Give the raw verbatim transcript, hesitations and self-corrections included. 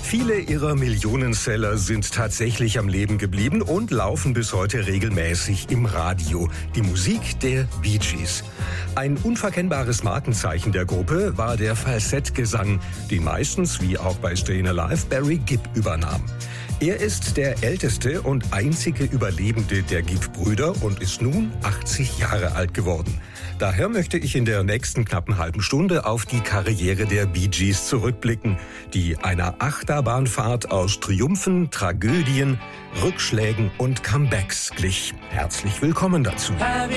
Viele ihrer Millionenseller sind tatsächlich am Leben geblieben und laufen bis heute regelmäßig im Radio. Die Musik der Bee Gees. Ein unverkennbares Markenzeichen der Gruppe war der Falsettgesang, den meistens, wie auch bei Stayin' Alive, Barry Gibb übernahm. Er ist der älteste und einzige Überlebende der Gibb-Brüder und ist nun achtzig Jahre alt geworden. Daher möchte ich in der nächsten knappen halben Stunde auf die Karriere der Bee Gees zurückblicken, die einer Achterbahnfahrt aus Triumphen, Tragödien, Rückschlägen und Comebacks glich. Herzlich willkommen dazu. Have